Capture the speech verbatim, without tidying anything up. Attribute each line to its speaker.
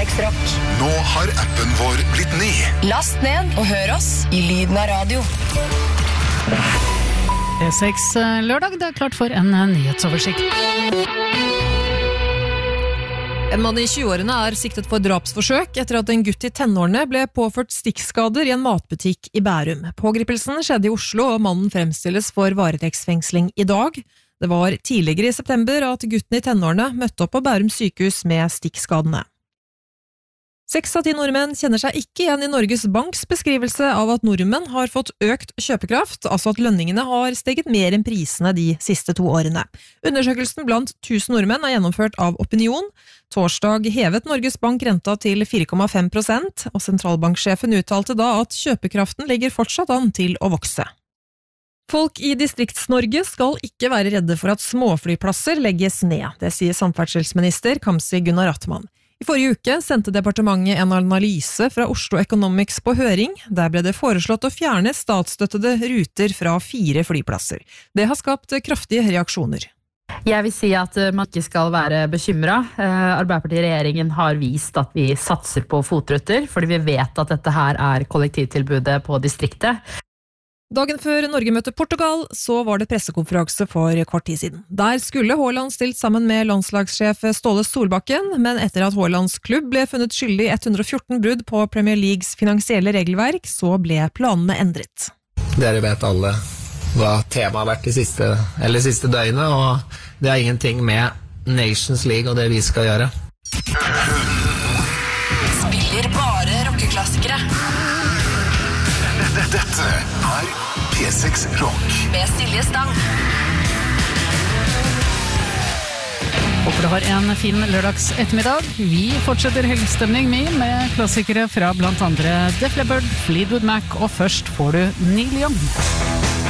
Speaker 1: seks Rock.
Speaker 2: Nå har appen vår blitt ny.
Speaker 1: Last ned og hør oss i lyden av radio.
Speaker 3: P seks lørdag, det er klart for en nyhetsoversikt.
Speaker 4: En mann i tjueårene er siktet for drapsforsøk etter at en gutt i tenårene ble påført stikkskader i en matbutikk i Bærum. Pågripelsen skjedde i Oslo, og mannen fremstilles for varetektsfengsling i dag. Det var tidligere i september at gutten i tenårene møtte opp på Bærum sykehus med stikkskadene. Seks av ti nordmenn kjenner seg ikke igjen i Norges Banks beskrivelse av at nordmenn har fått økt kjøpekraft, altså at lønningene har steget mer enn prisene de siste to årene. Undersøkelsen blant tusen nordmenn er gjennomført av Opinion. Torsdag hevet Norges Bank renta til fire komma fem prosent, og sentralbanksjefen uttalte da at kjøpekraften ligger fortsatt an til å vokse. Folk i Distrikts-Norge skal ikke være redde for at småflyplasser legges ned, det sier samferdselsminister Kamzy Gunnar Atman. I forrige uke sendte departementet en analyse fra Oslo Economics på høring. Der ble det foreslått å fjerne statsstøttede ruter fra fire flyplasser. Det har skapt kraftige reaksjoner.
Speaker 5: Jeg vil si at man ikke skal være bekymret. Arbeiderpartiet i regjeringen har vist at vi satser på fotruter, fordi vi vet at dette her er kollektivtilbudet på distriktet.
Speaker 4: Dagen før Norge møtte Portugal, så var det pressekonferanse for kort tid siden. Der skulle Haaland stilt sammen med landslagssjef Ståle Solbakken, men etter at Haalands klubb ble funnet skyldig i ett hundre og fjorten brudd på Premier Leagues finansielle regelverk, så ble planene endret.
Speaker 6: Dere vet alle hva temaet har vært de siste, eller siste døgnet, og det har ingenting med Nations League og det vi skal gjøre.
Speaker 1: Spiller bare rockeklassikere.
Speaker 2: Dette er P seks Rock.
Speaker 1: Med Silje Stang.
Speaker 3: Håper du har en fin lørdags ettermiddag. Vi fortsetter helgestemning med klassikere fra blant andre Def Leppard, Fleetwood Mac, og først får du Neil Young.